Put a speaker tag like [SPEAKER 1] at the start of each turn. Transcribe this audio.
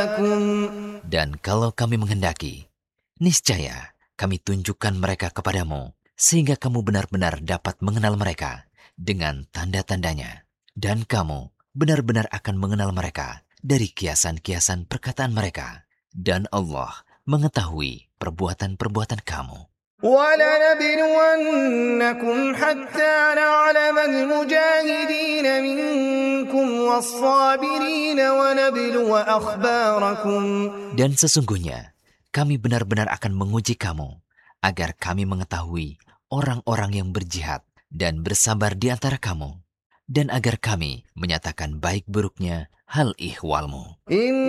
[SPEAKER 1] Dan kalau kami menghendaki, niscaya kami tunjukkan mereka kepadamu, sehingga kamu benar-benar dapat mengenal mereka dengan tanda-tandanya. Dan kamu benar-benar akan mengenal mereka dari kiasan-kiasan perkataan mereka. Dan Allah mengetahui perbuatan-perbuatan kamu.
[SPEAKER 2] وَلَنَبْلُوَنَّكُمْ حَتَّى نَعْلَمَ الْمُجَاهِدِينَ مِنكُمْ وَالصَّابِرِينَ وَنَبْلُوَ أَخْبَارَكُمْ.
[SPEAKER 1] Dan sesungguhnya kami benar-benar akan menguji kamu agar kami mengetahui orang-orang yang berjihad dan bersabar di antara kamu, dan agar kami menyatakan baik buruknya hal ihwalmu.